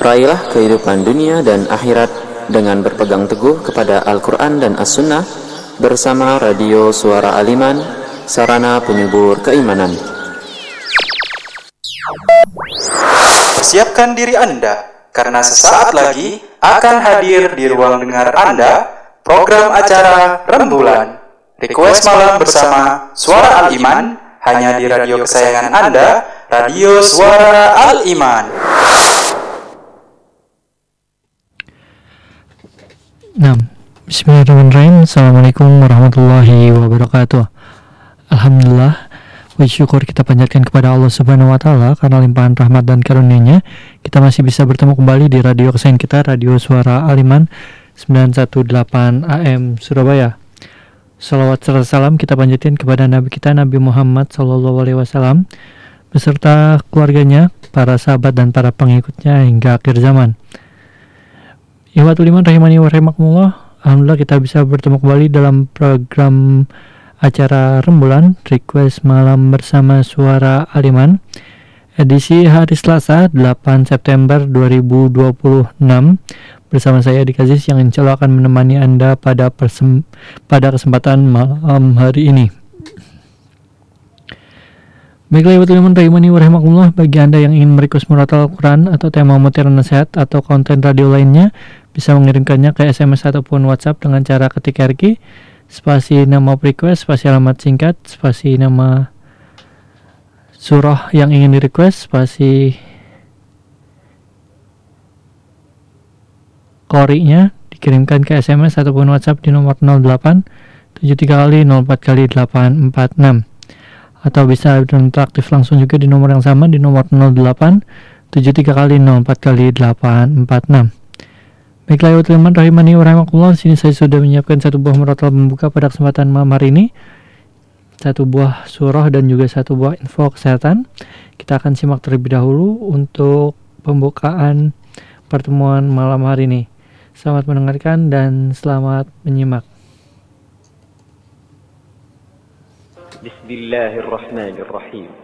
Raihlah kehidupan dunia dan akhirat dengan berpegang teguh kepada Al-Quran dan As-Sunnah bersama Radio Suara Al-Iman, sarana penyubur keimanan. Persiapkan diri Anda, karena sesaat lagi akan hadir di ruang dengar Anda program acara Rembulan. Request malam bersama Suara Al-Iman, hanya di radio kesayangan Anda, Radio Suara Al-Iman. Nah, bismillahirrahmanirrahim. Assalamualaikum warahmatullahi wabarakatuh. Alhamdulillah, puji syukur kita panjatkan kepada Allah Subhanahu wa Ta'ala karena limpahan rahmat dan karunia-Nya kita masih bisa bertemu kembali di radio kesayangan kita, Radio Suara Al-Iman 918 AM Surabaya. Salawat serta salam kita panjatkan kepada Nabi kita, Nabi Muhammad SAW beserta keluarganya, para sahabat dan para pengikutnya hingga akhir zaman. Ikhwatul iman rahimani wa rahimakumullah. Alhamdulillah kita bisa bertemu kembali dalam program acara Rembulan, Request Malam bersama Suara Al-Iman, edisi hari Selasa 8 September 2026 bersama saya Dik Aziz yang insya Allah akan menemani Anda pada kesempatan malam hari ini. Baiklah ikhwatul iman rahimani wa rahimakumullah, bagi Anda yang ingin merequest murotal Al-Quran atau tema mutiara nasihat atau konten radio lainnya, bisa mengirimkannya ke SMS ataupun WhatsApp dengan cara ketik RQ spasi nama request, spasi alamat singkat, spasi nama surah yang ingin di request, spasi korinya dikirimkan ke SMS ataupun WhatsApp di nomor 08 73 kali 04 kali 846, atau bisa interaktif langsung juga di nomor yang sama di nomor 08 73 kali 04 kali 846. Baiklah ikhwatul iman rahimani wa rahimakumullah, sini saya sudah menyiapkan satu buah murotal pembuka pada kesempatan malam hari ini, satu buah surah dan juga satu buah info kesehatan. Kita akan simak terlebih dahulu untuk pembukaan pertemuan malam hari ini. Selamat mendengarkan dan selamat menyimak. Bismillahirrahmanirrahim.